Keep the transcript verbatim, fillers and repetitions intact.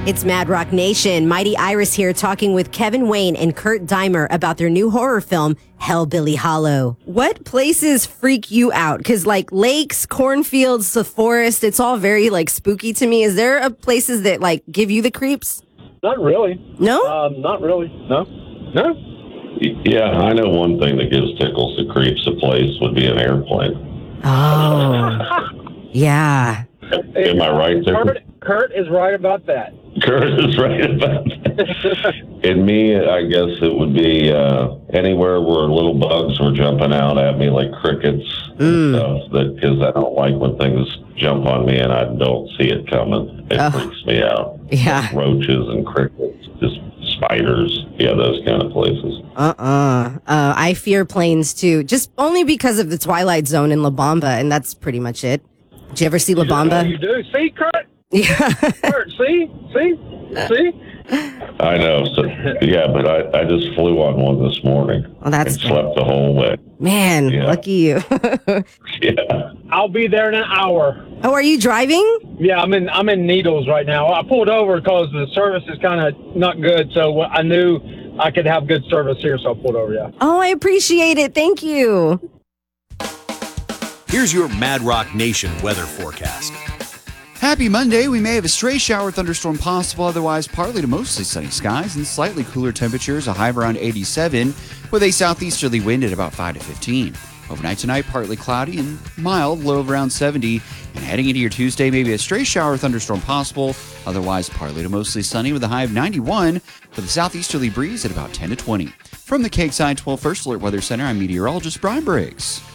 It's Mad Rock Nation. Mighty Iris here talking with Kevin Wayne and Kurt Deimer about their new horror film, Hellbilly Hollow. What places freak you out? Because like lakes, cornfields, the forest, it's all very like spooky to me. Is there a places that like give you the creeps? Not really. No? Um, not really. No. No. Yeah, I know one thing that gives tickles the creeps a place would be an airplane. Oh. Yeah. Am I right there? Kurt, Kurt is right about that. Kurt is right about that. In me, I guess it would be uh, anywhere where little bugs were jumping out at me like crickets and stuff. That because I don't like when things jump on me and I don't see it coming. It Oh. freaks me out. Yeah. Like roaches and crickets, just spiders. Yeah, those kind of places. Uh-uh. Uh, I fear planes too, just only because of the Twilight Zone in La Bamba, and that's pretty much it. Did you ever see La You Bamba? do. See, Kurt? Yeah. Kurt, see? See? See? I know. So, yeah, but I, I just flew on one this morning. Well, that's and slept the whole way. Man, Yeah. lucky you. Yeah. I'll be there in an hour. Oh, are you driving? Yeah, I'm in I'm in Needles right now. I pulled over because the service is kind of not good, so I knew I could have good service here, so I pulled over, yeah. Oh, I appreciate it. Thank you. Here's your Mad Rock Nation weather forecast. Happy Monday. We may have a stray shower thunderstorm possible, otherwise partly to mostly sunny skies and slightly cooler temperatures, a high of around eighty-seven with a southeasterly wind at about five to fifteen. Overnight tonight, partly cloudy and mild, low of around seventy. And heading into your Tuesday, maybe a stray shower thunderstorm possible, otherwise partly to mostly sunny with a high of ninety-one with a southeasterly breeze at about ten to twenty. From the Cakeside twelve First Alert Weather Center, I'm meteorologist Brian Briggs.